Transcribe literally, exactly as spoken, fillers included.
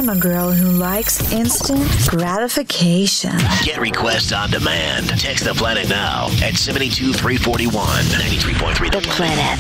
I'm a girl who likes instant gratification. Get requests on demand. Text The Planet now at seven two three four one. ninety-three point three The Planet.